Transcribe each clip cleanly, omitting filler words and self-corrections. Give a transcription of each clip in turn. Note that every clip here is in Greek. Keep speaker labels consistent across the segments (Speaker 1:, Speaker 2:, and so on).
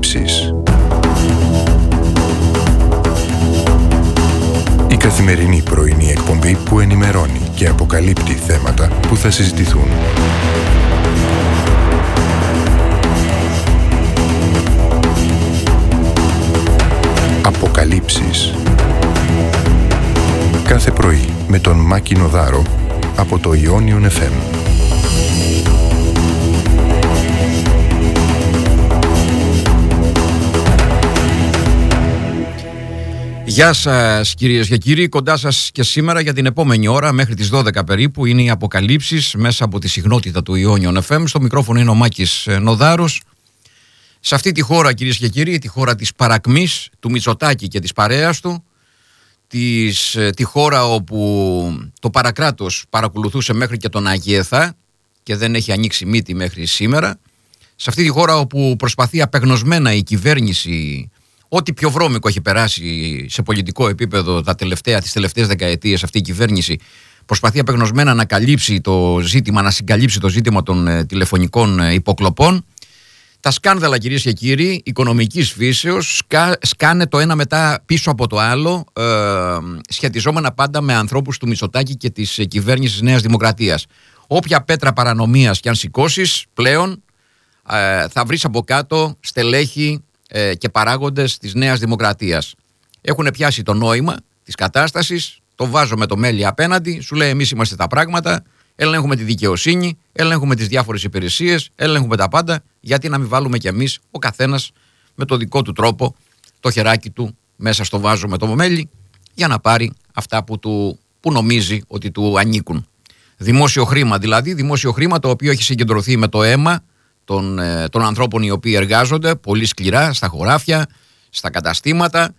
Speaker 1: Αποκαλύψεις. Η καθημερινή πρωινή εκπομπή που ενημερώνει και αποκαλύπτει θέματα που θα συζητηθούν. Αποκαλύψεις. Κάθε πρωί με τον Μάκη Νοδάρο από το Ιόνιον FM.
Speaker 2: Γεια σας κυρίες και κύριοι, κοντά σας και σήμερα για την επόμενη ώρα μέχρι τις 12 περίπου είναι οι αποκαλύψεις μέσα από τη συχνότητα του Ιόνιον FM. Στο μικρόφωνο είναι ο Μάκης Νοδάρος. Σε αυτή τη χώρα κυρίες και κύριοι, τη χώρα της παρακμής, του Μητσοτάκη και της παρέας του, τη χώρα όπου το παρακράτος παρακολουθούσε μέχρι και τον Αγιεθά και δεν έχει ανοίξει μύτη μέχρι σήμερα, σε αυτή τη χώρα όπου προσπαθεί απεγνωσμένα η κυβέρνηση, ό,τι πιο βρώμικο έχει περάσει σε πολιτικό επίπεδο τις τελευταίες δεκαετίες, αυτή η κυβέρνηση προσπαθεί απεγνωσμένα να καλύψει το ζήτημα, να συγκαλύψει το ζήτημα των τηλεφωνικών υποκλοπών. Τα σκάνδαλα κυρίες και κύριοι οικονομικής φύσεως σκάνε το ένα μετά πίσω από το άλλο, σχετιζόμενα πάντα με ανθρώπους του Μητσοτάκη και της κυβέρνησης Νέας Δημοκρατίας. Όποια πέτρα παρανομίας και αν σηκώσεις πλέον θα βρεις από κάτω στελέχη και παράγοντες της Νέας Δημοκρατίας. Έχουν πιάσει το νόημα της κατάστασης, το βάζω με το μέλι απέναντι, σου λέει εμείς είμαστε τα πράγματα, ελέγχουμε τη δικαιοσύνη, ελέγχουμε τις διάφορες υπηρεσίες, ελέγχουμε τα πάντα, γιατί να μην βάλουμε κι εμείς ο καθένας με το δικό του τρόπο το χεράκι του μέσα στο βάζο με το μέλι για να πάρει αυτά που νομίζει ότι του ανήκουν. Δημόσιο χρήμα δηλαδή, δημόσιο χρήμα το οποίο έχει συγκεντρωθεί με το αίμα των ανθρώπων οι οποίοι εργάζονται πολύ σκληρά στα χωράφια, στα καταστήματα,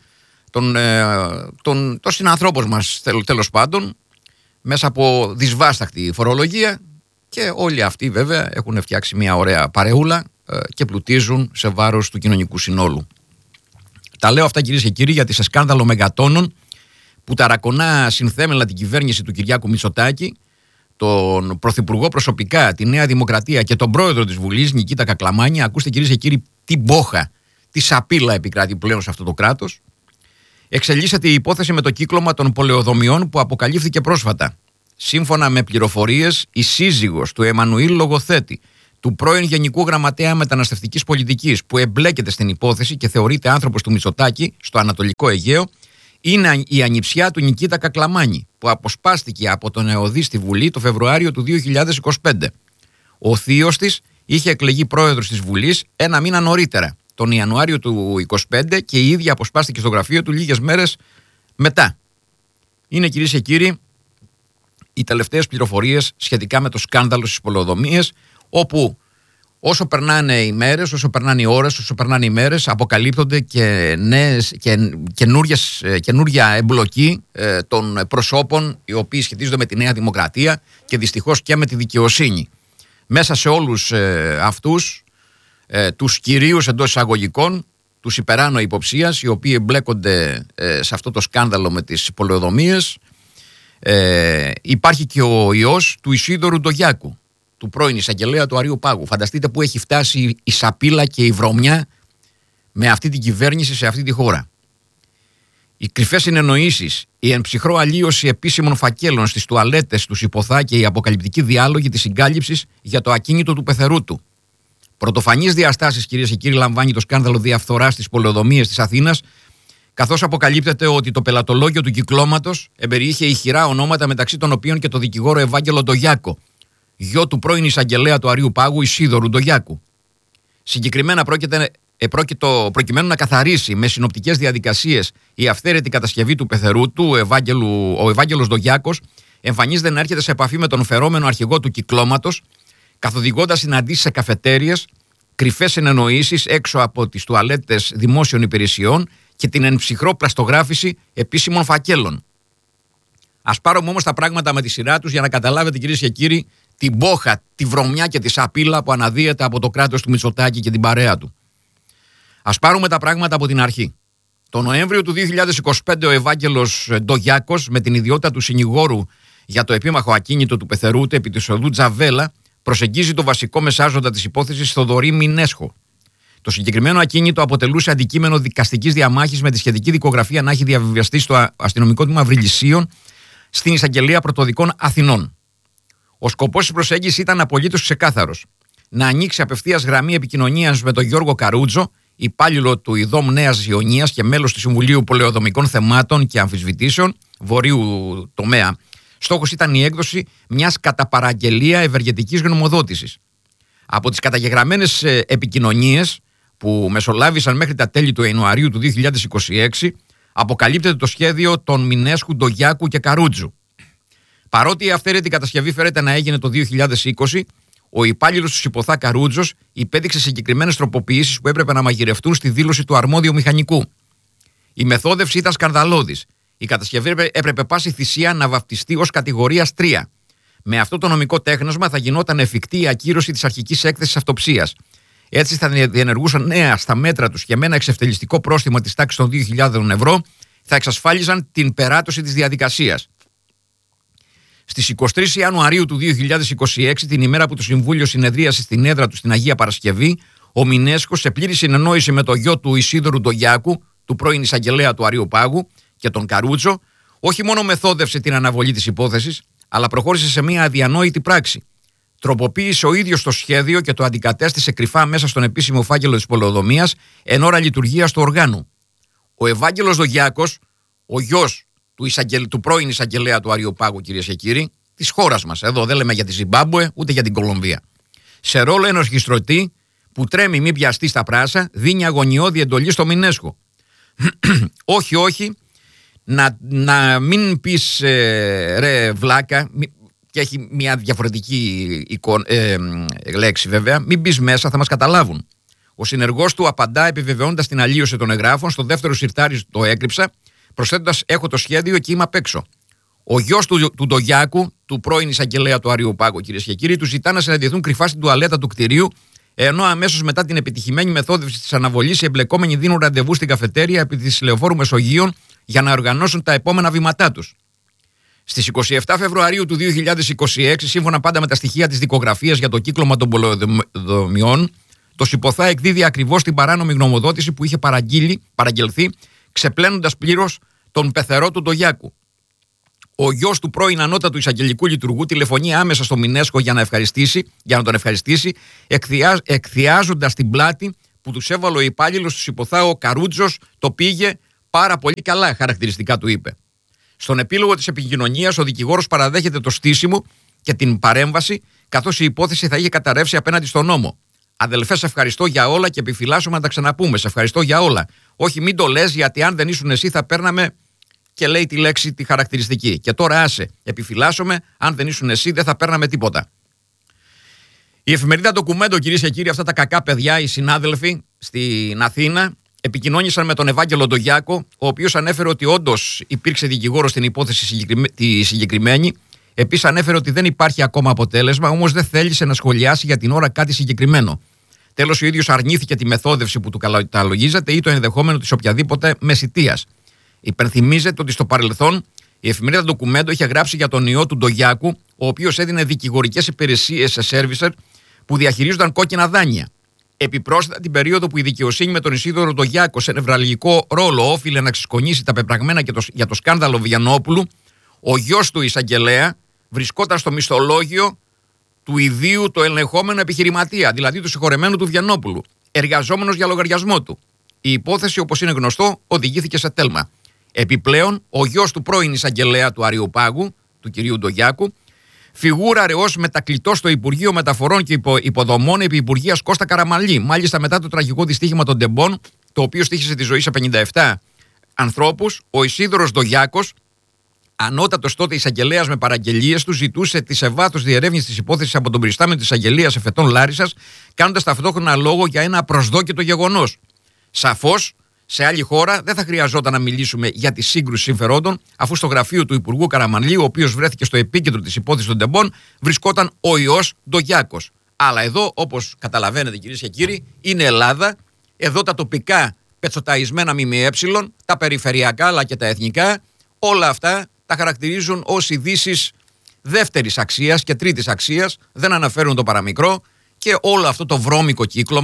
Speaker 2: των συνανθρώπων μας τέλος πάντων, μέσα από δυσβάσταχτη φορολογία, και όλοι αυτοί βέβαια έχουν φτιάξει μια ωραία παρεούλα και πλουτίζουν σε βάρος του κοινωνικού συνόλου. Τα λέω αυτά κυρίες και κύριοι γιατί σε σκάνδαλο μεγατόνων που ταρακονά συνθέμελα την κυβέρνηση του Κυριάκου Μητσοτάκη, τον Πρωθυπουργό προσωπικά, τη Νέα Δημοκρατία και τον Πρόεδρο της Βουλής Νικήτα Κακλαμάνη, ακούστε κυρίες και κύριοι τι μπόχα, τι σαπίλα επικράτει πλέον σε αυτό το κράτος. Εξελίσσεται η υπόθεση με το κύκλωμα των πολεοδομιών που αποκαλύφθηκε πρόσφατα. Σύμφωνα με πληροφορίες, η σύζυγος του Εμμανουήλ Λογοθέτη, του πρώην Γενικού Γραμματέα Μεταναστευτικής Πολιτικής, που εμπλέκεται στην υπόθεση και θεωρείται άνθρωπος του Μητσοτάκη στο Ανατολικό Αιγαίο, είναι η ανιψιά του Νικήτα Κακλαμάνη, που αποσπάστηκε από τον ΕΟΔΗ στη Βουλή το Φεβρουάριο του 2025. Ο θείος της είχε εκλεγεί πρόεδρος της Βουλής ένα μήνα νωρίτερα, τον Ιανουάριο του 2025, και η ίδια αποσπάστηκε στο γραφείο του λίγες μέρες μετά. Είναι κυρίες και κύριοι οι τελευταίες πληροφορίες σχετικά με το σκάνδαλο στις πολεοδομίες, όπου όσο περνάνε οι μέρες, όσο περνάνε οι ώρες, όσο περνάνε οι μέρες, αποκαλύπτονται και νέες και καινούρια εμπλοκή των προσώπων οι οποίοι σχετίζονται με τη Νέα Δημοκρατία και δυστυχώς και με τη δικαιοσύνη. Μέσα σε όλους αυτούς τους κυρίους εντός εισαγωγικών, τους υπεράνω υποψίας, οι οποίοι εμπλέκονται σε αυτό το σκάνδαλο με τις πολεοδομίες, υπάρχει και ο ιός του Ισίδωρου Ντογιάκου, του πρώην εισαγγελέα του Αρείου Πάγου. Φανταστείτε που έχει φτάσει η σαπίλα και η βρωμιά με αυτή την κυβέρνηση σε αυτή τη χώρα. Οι κρυφές συνεννοήσεις, η εμψυχρό αλλίωση επίσημων φακέλων στις τουαλέτες, τους υποθά και οι αποκαλυπτικοί διάλογοι της συγκάλυψης για το ακίνητο του πεθερούτου. Πρωτοφανείς διαστάσεις κυρίες και κύριοι λαμβάνει το σκάνδαλο διαφθοράς στις πολεοδομίες της Αθήνας, καθώς αποκαλύπτεται ότι το πελατολόγιο του κυκλώματος εμπεριείχε ηχηρά ονόματα, μεταξύ των οποίων και το δικηγόρο Ευάγγελο Ντογιάκο, γιο του πρώην εισαγγελέα του Αρείου Πάγου Ισίδωρου Ντογιάκου. Συγκεκριμένα προκειμένου να καθαρίσει με συνοπτικές διαδικασίες η αυθαίρετη κατασκευή του πεθερούτου, ο Ευάγγελος Ντογιάκος εμφανίζεται να έρχεται σε επαφή με τον φερόμενο αρχηγό του κυκλώματος, καθοδηγώντας συναντήσεις σε καφετέριες, κρυφές συνεννοήσεις έξω από τις τουαλέτες δημόσιων υπηρεσιών και την εμψυχρό πλαστογράφηση επίσημων φακέλων. Ας πάρουμε όμως τα πράγματα με τη σειρά τους για να καταλάβετε κυρίες και κύριοι την μπόχα, τη βρωμιά και τη σαπίλα που αναδύεται από το κράτος του Μητσοτάκη και την παρέα του. Ας πάρουμε τα πράγματα από την αρχή. Το Νοέμβριο του 2025 ο Ευάγγελος Ντογιάκος, με την ιδιότητα του συνηγόρου για το επίμαχο ακίνητο του πεθερούτου επί της οδού Τζαβέλα, προσεγγίζει το βασικό μεσάζοντα της υπόθεσης Θοδωρή Μινέσχο. Το συγκεκριμένο ακίνητο αποτελούσε αντικείμενο δικαστικής διαμάχης με τη σχετική δικογραφία να έχει διαβιβαστεί στο αστυνομικό τμήμα Βρυλισσίων στην Εισαγγελία Πρωτοδικών Αθηνών. Ο σκοπός της προσέγγισης ήταν απολύτως ξεκάθαρος. Να ανοίξει απευθείας γραμμή επικοινωνίας με τον Γιώργο Καρούτζο, υπάλληλο του ΙΔΟΜ Νέας Ιωνίας και μέλος του Συμβουλίου Πολεοδομικών Θεμάτων και Αμφισβητήσεων, βορείου τομέα. Στόχος ήταν η έκδοση μιας κατά παραγγελία ευεργετικής γνωμοδότησης. Από τις καταγεγραμμένες επικοινωνίες που μεσολάβησαν μέχρι τα τέλη του Ιανουαρίου του 2026, αποκαλύπτεται το σχέδιο των Μινέσχου, Ντογιάκου και Καρούτζου. Παρότι η αυθαίρετη κατασκευή φέρεται να έγινε το 2020, ο υπάλληλος του Υποθά Καρούτζος υπέδειξε συγκεκριμένες τροποποιήσεις που έπρεπε να μαγειρευτούν στη δήλωση του αρμόδιου μηχανικού. Η μεθόδευση ήταν σκανδαλώδης. Η κατασκευή έπρεπε πάση θυσία να βαφτιστεί ως κατηγορίας 3. Με αυτό το νομικό τέχνασμα θα γινόταν εφικτή η ακύρωση της αρχικής έκθεσης αυτοψίας. Έτσι θα διενεργούσαν νέα στα μέτρα τους και με ένα εξευτελιστικό πρόστιμο της τάξης των 2.000 ευρώ θα εξασφάλιζαν την περάτωση της διαδικασίας. Στις 23 Ιανουαρίου του 2026, την ημέρα που το Συμβούλιο συνεδρίασε στην έδρα του στην Αγία Παρασκευή, ο Μινέσχος, σε πλήρη συνεννόηση με το γιο του Ισίδωρου Ντογιάκου, του πρώην εισαγγελέα του Αριοπάγου, και τον Καρούτζο, όχι μόνο μεθόδευσε την αναβολή της υπόθεσης, αλλά προχώρησε σε μια αδιανόητη πράξη. Τροποποίησε ο ίδιος το σχέδιο και το αντικατέστησε κρυφά μέσα στον επίσημο φάκελο της πολεοδομίας εν ώρα λειτουργίας του οργάνου. Ο Ευάγγελος Ντογιάκος, ο γιος του πρώην εισαγγελέα του Αριοπάγου, κυρίες και κύριοι, της χώρας μας, εδώ δεν λέμε για τη Ζιμπάμπουε ούτε για την Κολομβία, σε ρόλο ενορχιστρωτή που τρέμει μη πιαστεί στα πράσα, δίνει αγωνιώδη εντολή στο Μινέσχο. Όχι, να μην πεις ρε βλάκα, και έχει μια διαφορετική λέξη βέβαια, μην πεις μέσα, θα μας καταλάβουν. Ο συνεργός του απαντά επιβεβαιώντας την αλλίωση των εγγράφων, στο δεύτερο συρτάρι το έκρυψα, προσθέτοντας έχω το σχέδιο και είμαι απ' έξω. Ο γιος του Ντογιάκου, του πρώην εισαγγελέα του Αριοπάγου, κυρίες και κύριοι, του ζητά να συναντηθούν κρυφά στην τουαλέτα του κτηρίου, ενώ αμέσως μετά την επιτυχημένη μεθόδευση της αναβολής οι εμπλεκόμενοι δίνουν ραντεβού στην καφετέρια επί της Λεωφόρου Μεσογείων για να οργανώσουν τα επόμενα βήματά τους. Στις 27 Φεβρουαρίου του 2026, σύμφωνα πάντα με τα στοιχεία της δικογραφίας για το κύκλωμα των πολεοδομιών, το Συποθά εκδίδει ακριβώς την παράνομη γνωμοδότηση που είχε παραγγελθεί, ξεπλένοντας πλήρως τον πεθερό του Ντογιάκου. Ο γιος του πρώην ανώτατου εισαγγελικού λειτουργού τηλεφωνεί άμεσα στο Μινέσχο για να τον ευχαριστήσει, εκθιάζοντας την πλάτη που τους έβαλε ο υπάλληλος του Συποθά, ο Καρούτζος, το πήγε πάρα πολύ καλά, χαρακτηριστικά του είπε. Στον επίλογο της επικοινωνίας, ο δικηγόρος παραδέχεται το στήσιμο και την παρέμβαση, καθώς η υπόθεση θα είχε καταρρεύσει απέναντι στον νόμο. Αδελφέ, σε ευχαριστώ για όλα και επιφυλάσσομαι να τα ξαναπούμε. Σε ευχαριστώ για όλα. Όχι, μην το λες, γιατί αν δεν ήσουν εσύ θα παίρναμε. Και λέει τη λέξη τη χαρακτηριστική. Και τώρα άσε, επιφυλάσσομαι, αν δεν ήσουν εσύ δεν θα παίρναμε τίποτα. Η εφημερίδα Ντοκουμέντο, κυρίες και κύριοι, αυτά τα κακά παιδιά, οι συνάδελφοι στην Αθήνα, επικοινώνησαν με τον Ευάγγελο Ντογιάκο, ο οποίος ανέφερε ότι όντως υπήρξε δικηγόρος στην υπόθεση τη συγκεκριμένη. Επίσης ανέφερε ότι δεν υπάρχει ακόμα αποτέλεσμα, όμως δεν θέλησε να σχολιάσει για την ώρα κάτι συγκεκριμένο. Τέλος, ο ίδιος αρνήθηκε τη μεθόδευση που του καταλογίζεται ή το ενδεχόμενο της οποιαδήποτε μεσητείας. Υπενθυμίζεται ότι στο παρελθόν η εφημερίδα Ντοκουμέντο είχε γράψει για τον ιό του Ντογιάκου, ο οποίος έδινε δικηγορικές υπηρεσίες σε σέρβισερ που διαχειρίζονταν κόκκινα δάνεια. Επιπρόσθετα, την περίοδο που η δικαιοσύνη με τον Ισίδωρο Ντογιάκο σε νευραλγικό ρόλο όφιλε να ξεσκονίσει τα πεπραγμένα για το σκάνδαλο Βιαννόπουλου, ο γιος του εισαγγελέα βρισκόταν στο μισθολόγιο του ιδίου το ελεγχόμενο επιχειρηματία, δηλαδή του συγχωρεμένου του Βιαννόπουλου, εργαζόμενος για λογαριασμό του. Η υπόθεση, όπως είναι γνωστό, οδηγήθηκε σε τέλμα. Επιπλέον, ο γιος του πρώην εισαγγελέα του Αριοπάγου, του κυρίου Ντογιάκου, φιγούρα ρεός μετακλητός στο Υπουργείο Μεταφορών και Υποδομών επί Υπουργείας Κώστα Καραμανλή, μάλιστα μετά το τραγικό δυστύχημα των Ντεμπών, το οποίο στοίχησε τη ζωή σε 57 ανθρώπους, ο Ισίδωρος Ντογιάκος, ανώτατος τότε εισαγγελέας με παραγγελίες του, ζητούσε τη σε βάθος διερεύνηση της υπόθεσης από τον περιστάμενο της εισαγγελίας εφετών Λάρισσας, κάνοντας ταυτόχρονα λόγο για ένα απροσδόκητο γεγονός. Σαφώς, σε άλλη χώρα δεν θα χρειαζόταν να μιλήσουμε για τη σύγκρουση συμφερόντων, αφού στο γραφείο του Υπουργού Καραμανλή, ο οποίος βρέθηκε στο επίκεντρο της υπόθεσης των Ντεμπών, βρισκόταν ο ιός Ντογιάκος. Αλλά εδώ, όπως καταλαβαίνετε κυρίες και κύριοι, είναι Ελλάδα. Εδώ τα τοπικά πετσοταισμένα ΜΜΕ, τα περιφερειακά αλλά και τα εθνικά, όλα αυτά τα χαρακτηρίζουν ως ειδήσεις δεύτερης αξίας και τρίτης αξίας, δεν αναφέρουν το παραμικρό, και όλο αυτό το βρώμικο κύκλωμα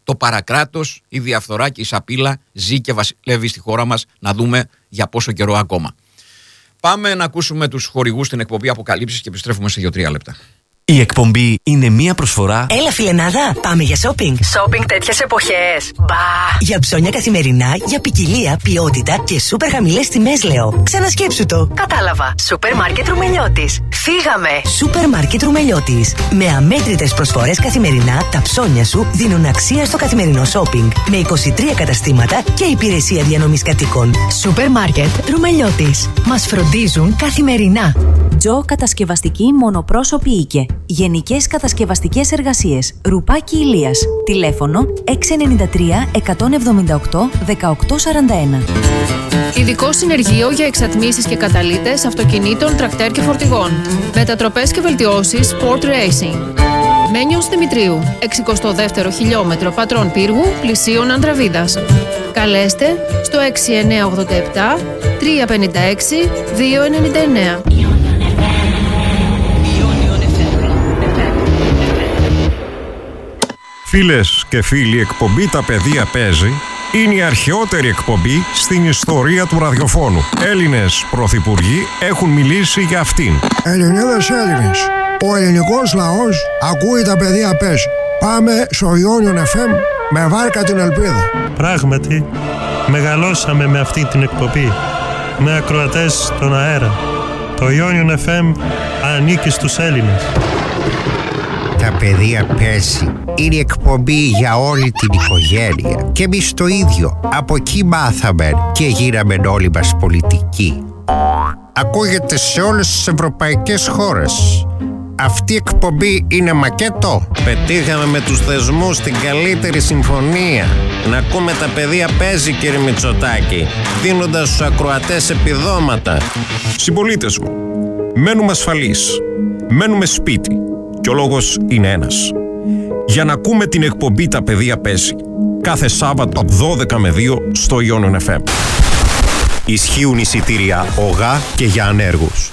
Speaker 2: το παρακράτος, η διαφθορά και η σαπίλα ζει και βασιλεύει στη χώρα μας, να δούμε για πόσο καιρό ακόμα. Πάμε να ακούσουμε τους χορηγούς στην εκπομπή Αποκαλύψεις και επιστρέφουμε σε 2-3 λεπτά.
Speaker 3: Η εκπομπή είναι μία προσφορά.
Speaker 4: Έλα φιλενάδα, πάμε για shopping.
Speaker 5: Shopping τέτοιες εποχές. Μπα!
Speaker 4: Για ψώνια καθημερινά, για ποικιλία, ποιότητα και σούπερ χαμηλές τιμές λέω. Ξανασκέψου το.
Speaker 5: Κατάλαβα. Σούπερ μάρκετ Ρουμελιώτης. Φύγαμε.
Speaker 4: Σούπερ μάρκετ Ρουμελιώτης. Με αμέτρητες προσφορές καθημερινά, τα ψώνια σου δίνουν αξία στο καθημερινό shopping. Με 23 καταστήματα και υπηρεσία διανομής κατοίκων.
Speaker 5: Σούπερ μάρκετ Ρουμελιώτης. Μας φροντίζουν καθημερινά.
Speaker 6: Τζο Κατασκευαστική Μονοπρόσωπη Οίκε. Γενικές κατασκευαστικές εργασίες. Ρουπάκι Ηλίας. Τηλέφωνο 693 178 1841.
Speaker 7: Ειδικό συνεργείο για εξατμίσεις και καταλύτες αυτοκινήτων, τρακτέρ και φορτηγών. Μετατροπές και βελτιώσεις Sport Racing. Μένιος Δημητρίου, 62ο χιλιόμετρο Πατρών Πύργου, πλησίων Ανδραβίδας. Καλέστε στο 6987 356 299.
Speaker 8: Φίλες και φίλοι, εκπομπή «Τα παιδεία παίζει» είναι η αρχαιότερη εκπομπή στην ιστορία του ραδιοφώνου. Έλληνες πρωθυπουργοί έχουν μιλήσει για αυτήν.
Speaker 9: Ελληνίδες Έλληνες, ο ελληνικός λαός ακούει «Τα παιδεία παίζει». Πάμε στο Ionion FM με βάρκα την ελπίδα.
Speaker 10: Πράγματι, μεγαλώσαμε με αυτή την εκπομπή, με ακροατές στον αέρα. Το Ionion FM ανήκει στους Έλληνες.
Speaker 11: Τα παιδεία παίζει. Είναι η εκπομπή για όλη την οικογένεια. Και εμείς το ίδιο. Από εκεί μάθαμε και γίναμε όλοι μας πολιτικοί. Ακούγεται σε όλες τις ευρωπαϊκές χώρες. Αυτή η εκπομπή είναι μακέτο. Πετύχαμε με τους θεσμούς την καλύτερη συμφωνία. Να ακούμε τα παιδεία παίζει, κύριε Μητσοτάκη, δίνοντας στους ακροατές επιδόματα.
Speaker 8: Συμπολίτες μου, μένουμε ασφαλείς. Μένουμε σπίτι. Και ο λόγος είναι ένας. Για να ακούμε την εκπομπή «Τα παιδεία παίζει» κάθε Σάββατο 12 με 2 στο Ionion FM.
Speaker 11: Ισχύουν εισιτήρια ΟΓΑ και για ανέργους.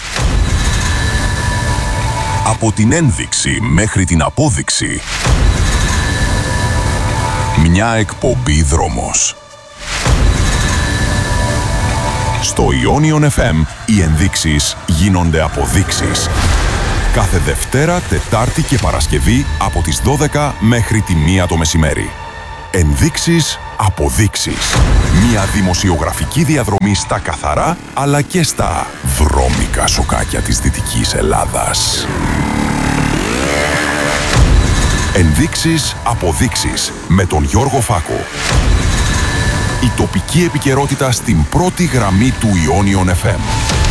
Speaker 1: Από την ένδειξη μέχρι την απόδειξη. Μια εκπομπή δρόμος. Στο Ionion FM οι ενδείξεις γίνονται αποδείξεις. Κάθε Δευτέρα, Τετάρτη και Παρασκευή από τις 12 μέχρι τη 1 το μεσημέρι. Ενδείξεις, αποδείξεις. Μια δημοσιογραφική διαδρομή στα καθαρά αλλά και στα βρώμικα σοκάκια της Δυτικής Ελλάδας. Ενδείξεις, αποδείξεις με τον Γιώργο Φάκο. Η τοπική επικαιρότητα στην πρώτη γραμμή του Ionion FM.